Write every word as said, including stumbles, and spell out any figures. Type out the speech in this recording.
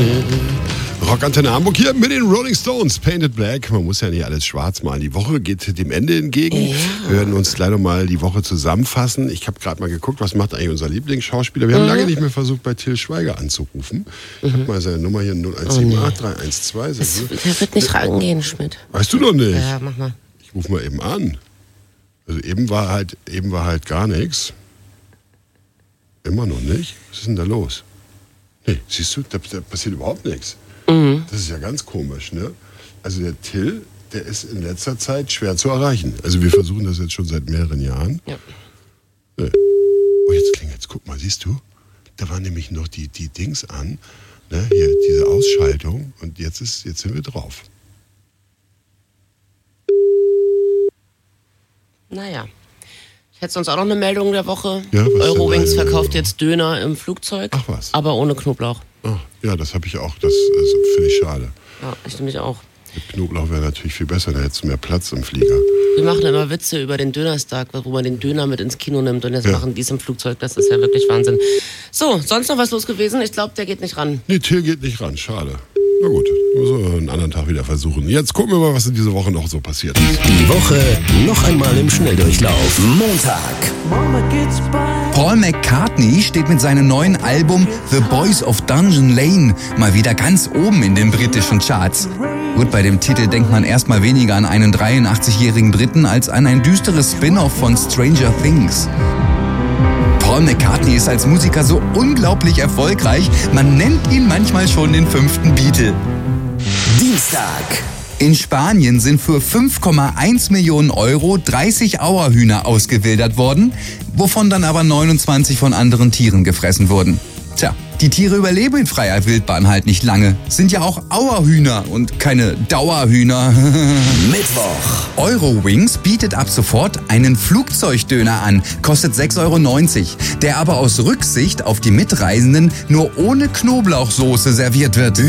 Rockantenne Hamburg hier mit den Rolling Stones, Painted Black. Man muss ja nicht alles schwarz malen. Die Woche geht dem Ende entgegen. Ja. Wir werden uns gleich noch mal die Woche zusammenfassen. Ich habe gerade mal geguckt, was macht eigentlich unser Lieblingsschauspieler. Wir haben mhm. lange nicht mehr versucht, bei Till Schweiger anzurufen. Ich habe mal seine Nummer hier null eins sieben acht drei eins zwei. Das, der wird nicht rangehen, Schmidt. Weißt du doch nicht? Ja, mach mal. Ich rufe mal eben an. Also eben war halt, eben war halt gar nichts. Immer noch nicht. Was ist denn da los? Nee, siehst du, da, da passiert überhaupt nichts. Mhm. Das ist ja ganz komisch, ne? Also der Till, der ist in letzter Zeit schwer zu erreichen. Also wir versuchen das jetzt schon seit mehreren Jahren. Ja. Nee. Oh, jetzt klingelt's. Guck mal, siehst du? Da waren nämlich noch die, die Dings an, ne? Hier, diese Ausschaltung. Und jetzt, ist, jetzt sind wir drauf. Naja. Ich hätte sonst auch noch eine Meldung der Woche. Ja, Eurowings verkauft jetzt Döner im Flugzeug. Ach was. Aber ohne Knoblauch. Oh, ja, das habe ich auch. Das, das finde ich schade. Ja, ich nämlich auch. Mit Knoblauch wäre natürlich viel besser, da hättest du mehr Platz im Flieger. Wir machen immer Witze über den Dönerstag, wo man den Döner mit ins Kino nimmt und jetzt ja. machen die es im Flugzeug. Das ist ja wirklich Wahnsinn. So, sonst noch was los gewesen? Ich glaube, der geht nicht ran. Nee, Till geht nicht ran. Schade. Na gut, müssen wir einen anderen Tag wieder versuchen. Jetzt gucken wir mal, was in dieser Woche noch so passiert ist. Die Woche noch einmal im Schnelldurchlauf. Montag. Paul McCartney steht mit seinem neuen Album The Boys of Dungeon Lane mal wieder ganz oben in den britischen Charts. Gut, bei dem Titel denkt man erstmal weniger an einen dreiundachtzigjährigen Briten als an ein düsteres Spin-off von Stranger Things. Paul McCartney ist als Musiker so unglaublich erfolgreich, man nennt ihn manchmal schon den fünften Beatle. Dienstag. In Spanien sind für fünf Komma eins Millionen Euro dreißig Auerhühner ausgewildert worden, wovon dann aber neunundzwanzig von anderen Tieren gefressen wurden. Tja, die Tiere überleben in freier Wildbahn halt nicht lange. Sind ja auch Auerhühner und keine Dauerhühner. Mittwoch. Eurowings bietet ab sofort einen Flugzeugdöner an. Kostet sechs Euro neunzig. Der aber aus Rücksicht auf die Mitreisenden nur ohne Knoblauchsoße serviert wird.